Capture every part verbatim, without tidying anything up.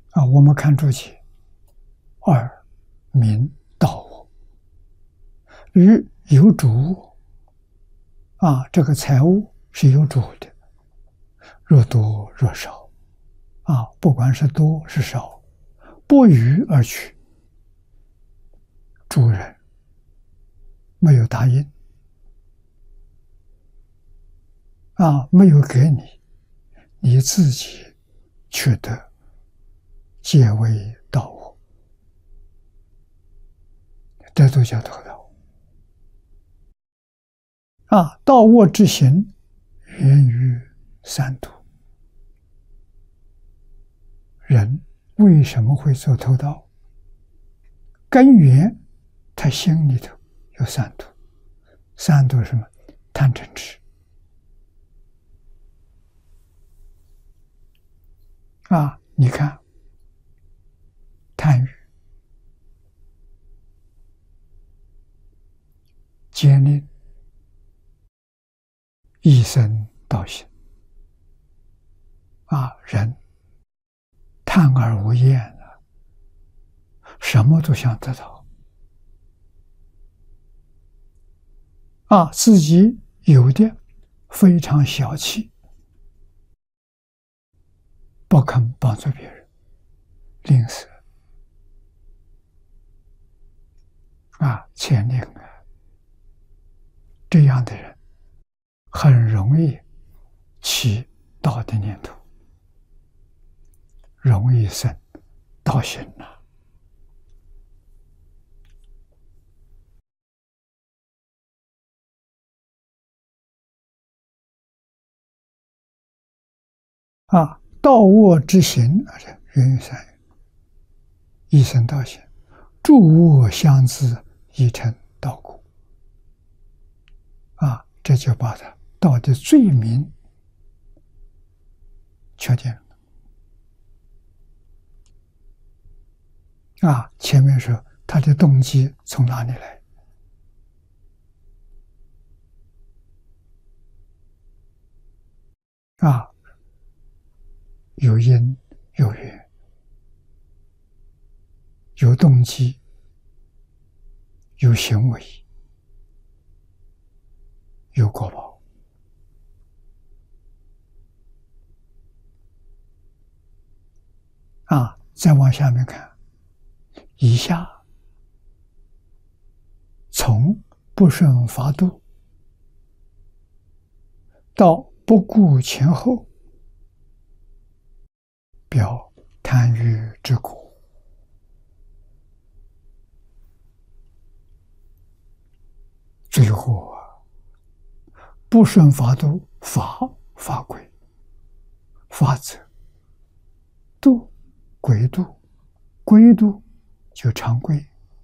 啊，我们看注解：二名道我，与有主物啊，这个财物是有主的，若多若少啊，不管是多是少，不予而取。主人没有答应啊，没有给你，你自己取得，皆为盗我，这都叫偷盗啊！盗我之行，源于三毒。人为什么会做偷盗？根源他心里头有三毒，三毒是什么？贪嗔痴啊！你看，贪欲、奸佞、一生盗行啊！人贪而无厌啊，什么都想得到啊！自己有的非常小气，不肯帮助别人，吝啬啊，欠吝啊，这样的人很容易起盗的念头，容易生盗行了。啊，盗恶之行，源于三业，一生盗行，诸恶相自，已成盗果。啊，这就把他盗的罪名确定了。啊，前面说他的动机从哪里来？啊，有因有缘，有动机，有行为，有果报。啊，再往下面看，以下从不顺法度到不顾前后，表贪欲之果。最后啊，不顺法度，法法规、法则、度规度，规度就常规，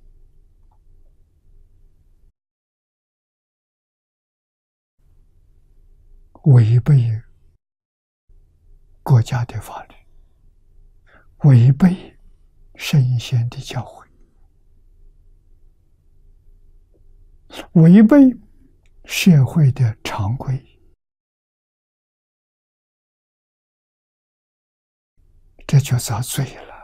违背国家的法律，违背圣贤的教诲，违背社会的常规，这就遭罪了。